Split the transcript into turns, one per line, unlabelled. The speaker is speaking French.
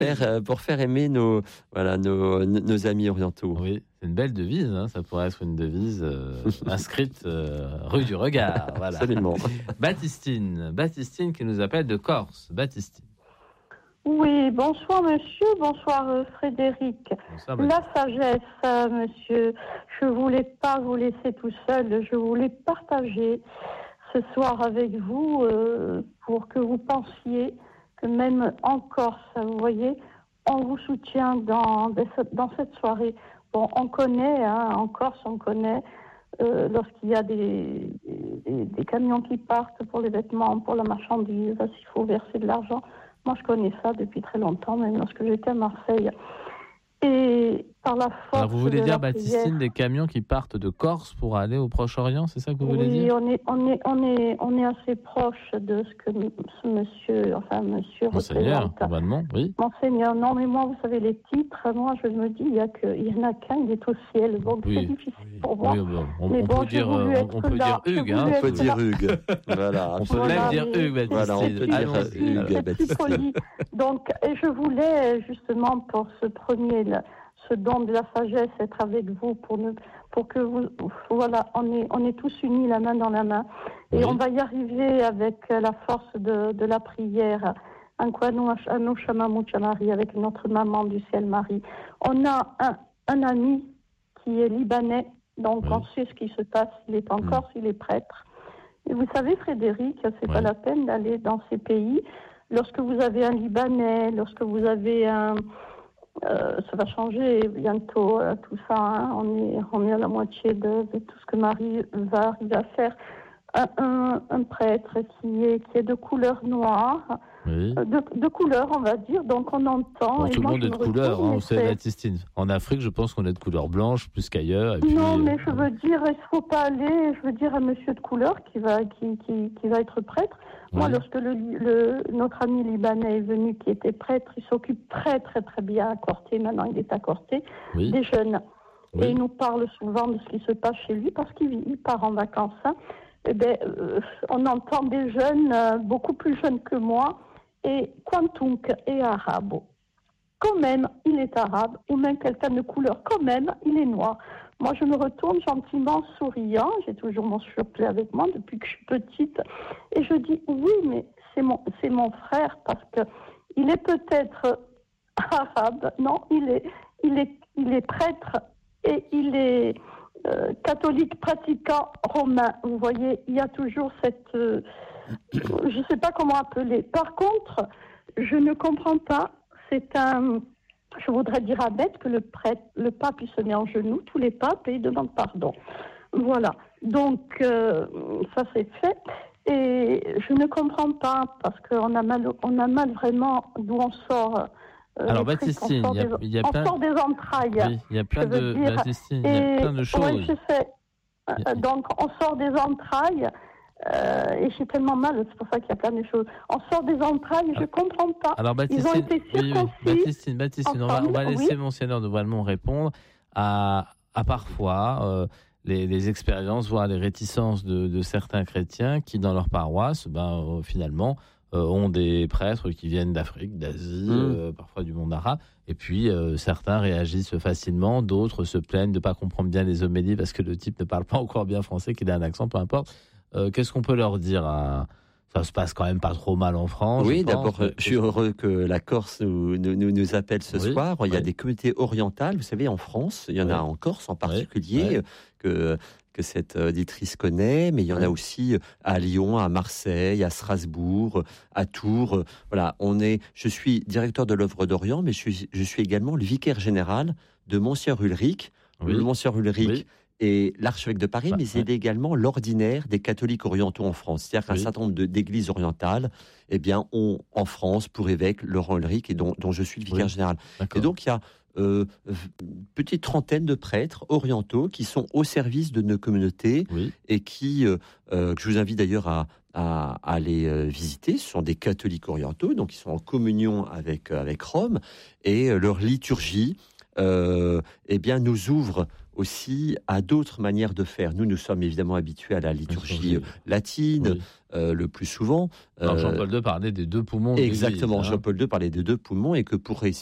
pour faire aimer nos amis orientaux.
Oui, c'est une belle devise, hein. Ça pourrait être une devise inscrite rue du Regard. Voilà.
Absolument.
Baptistine qui nous appelle de Corse. Baptistine.
Oui, bonsoir monsieur, bonsoir Frédéric.
Bonsoir,
La sagesse, monsieur, je voulais pas vous laisser tout seul, je voulais partager ce soir avec vous pour que vous pensiez que même en Corse, vous voyez, on vous soutient dans cette soirée. Bon, on connaît, en Corse, on connaît lorsqu'il y a des camions qui partent pour les vêtements, pour la marchandise, s'il faut verser de l'argent. Moi, je connais ça depuis très longtemps, même lorsque j'étais à Marseille. Et par la force.
Alors, vous voulez dire, Baptistine,
prière,
des camions qui partent de Corse pour aller au Proche-Orient, c'est ça que vous voulez dire?
Oui, on est assez proche de ce que ce monsieur
Monseigneur,
représente.
normalement, oui.
Monseigneur, non, mais moi, vous savez, les titres, moi, je me dis, il y en a qu'un, il est au ciel. Donc,
Oui.
c'est difficile pour moi.
Oui, bon, on
Mais
peut dire Hugues. Hein,
On peut dire Hugues. Voilà.
On peut même dire Hugues, Baptiste.
Voilà, on peut dire Hugues, Baptiste.
Donc, et je voulais justement pour ce don de la sagesse être avec vous pour que vous, voilà, on est tous unis la main dans la main. Et
oui.
on va y arriver avec la force de la prière. Avec notre maman du ciel Marie. On a un ami qui est libanais, donc
oui.
on sait ce qui se passe. Il est en Corse, il est prêtre. Et vous savez, Frédéric, c'est pas la peine d'aller dans ces pays. Lorsque vous avez un Libanais, lorsque vous avez ça va changer bientôt, tout ça. Hein. On est à la moitié de tout ce que Marie va arriver à faire. Un prêtre qui est de couleur noire,
Oui.
de couleur, on va dire. Donc on entend.
Bon,
et
tout le
moi,
monde est de couleur, hein, vous savez, Baptistine. En Afrique, je pense qu'on est de couleur blanche plus qu'ailleurs. Et puis,
non, mais je veux dire, il ne faut pas aller. Je veux dire, un monsieur de couleur qui va être prêtre. Moi, lorsque notre ami libanais est venu, qui était prêtre, il s'occupe très, très, très bien à Corté. Maintenant, il est à Corté, des jeunes. Oui. Et il nous parle souvent de ce qui se passe chez lui parce qu'il part en vacances. Hein. Eh bien, on entend des jeunes, beaucoup plus jeunes que moi, et Kwantunk est arabe. Quand même, il est arabe, ou même quelqu'un de couleur, quand même, il est noir. Moi, je me retourne gentiment, souriant, j'ai toujours mon surplus avec moi depuis que je suis petite, et je dis, oui, mais c'est mon frère, parce que il est peut-être arabe, non, il est prêtre, et il est catholique pratiquant romain. Vous voyez, il y a toujours cette... je ne sais pas comment appeler. Par contre, je ne comprends pas, je voudrais dire à Bête que le pape, il se met en genoux, tous les papes, et il demande pardon. Voilà. Donc, ça c'est fait. Et je ne comprends pas, parce qu'on a mal vraiment d'où on sort.
Alors, Baptistine, il y a plein...
On sort des entrailles.
Oui, il y a plein de... Baptistine, il y a plein de choses.
Oui, je sais. Donc, on sort des entrailles. Et j'ai tellement mal, c'est pour ça qu'il y a plein de choses. On sort des entrailles, je ne comprends pas.
Alors, Baptistine,
ils ont été circoncis.
Baptistine, on va laisser Monseigneur de Valmont répondre à parfois les expériences, voire les réticences de certains chrétiens qui, dans leur paroisse, finalement, ont des prêtres qui viennent d'Afrique, d'Asie, parfois du monde arabe. Et puis, certains réagissent facilement, d'autres se plaignent de ne pas comprendre bien les homélies parce que le type ne parle pas encore bien français, qu'il a un accent, peu importe. Qu'est-ce qu'on peut leur dire Ça se passe quand même pas trop mal en France.
Oui, d'abord, je suis heureux que la Corse nous appelle ce soir. Il y a des communautés orientales, vous savez, en France. Il y en a en Corse en particulier, que cette auditrice connaît, mais il y en a aussi à Lyon, à Marseille, à Strasbourg, à Tours. Voilà, je suis directeur de l'œuvre d'Orient, mais je suis également le vicaire général de Monseigneur Ulrich. Le Monseigneur Ulrich et l'archevêque de Paris, mais il est également l'ordinaire des catholiques orientaux en France. C'est-à-dire qu'un certain nombre d'églises orientales, ont en France pour évêque Laurent Ulrich, et dont je suis le vicaire général. Et donc, il y a une petite trentaine de prêtres orientaux qui sont au service de nos communautés et qui, que je vous invite d'ailleurs à aller visiter. Ce sont des catholiques orientaux, donc ils sont en communion avec Rome, et leur liturgie eh bien, nous ouvre aussi à d'autres manières de faire. Nous sommes évidemment habitués à la liturgie latine, le plus souvent.
Alors Jean-Paul II parlait des 2 poumons de
Exactement,
l'Église,
Jean-Paul II parlait des 2 poumons et que pour